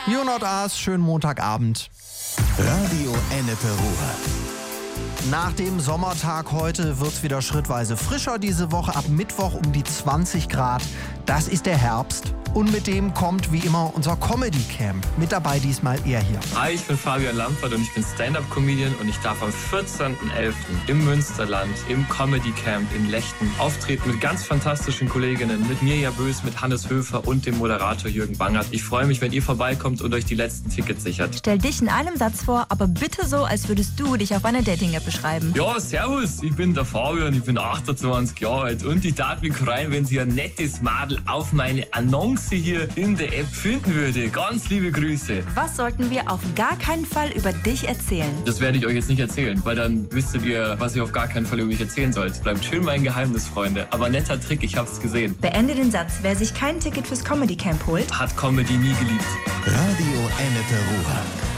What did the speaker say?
You Not Us, schönen Montagabend. Radio Ennepe Ruhr. Nach dem Sommertag heute wird es wieder schrittweise frischer diese Woche. Ab Mittwoch um die 20 Grad. Das ist der Herbst. Und mit dem kommt wie immer unser Comedy Camp. Mit dabei diesmal er hier. Hi, ich bin Fabian Lampert und ich bin Stand-Up-Comedian und ich darf am 14.11. im Münsterland im Comedy Camp in Lechten auftreten mit ganz fantastischen Kolleginnen, mit Mirja Bös, mit Hannes Höfer und dem Moderator Jürgen Bangert. Ich freue mich, wenn ihr vorbeikommt und euch die letzten Tickets sichert. Stell dich in einem Satz vor, aber bitte so, als würdest du dich auf einer Dating-App beschreiben. Ja, servus, ich bin der Fabian, ich bin 28 Jahre alt und ich darf mich freuen, wenn Sie ein nettes Madel auf meine Annonce hier in der App finden würde. Ganz liebe Grüße. Was sollten wir auf gar keinen Fall über dich erzählen? Das werde ich euch jetzt nicht erzählen, weil dann wüsstet ihr, was ihr auf gar keinen Fall über mich erzählen sollt. Bleibt schön mein Geheimnis, Freunde. Aber netter Trick, ich hab's gesehen. Beende den Satz. Wer sich kein Ticket fürs Comedy Camp holt, Hat Comedy nie geliebt. Radio Ennepe Ruhr.